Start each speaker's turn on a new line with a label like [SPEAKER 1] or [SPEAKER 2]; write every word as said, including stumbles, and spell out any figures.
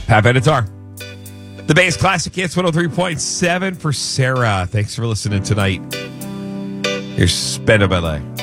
[SPEAKER 1] Pat Benatar. The Bay's Classic Hits one oh three point seven for Sarah. Thanks for listening tonight. Here's Spend a Ballet.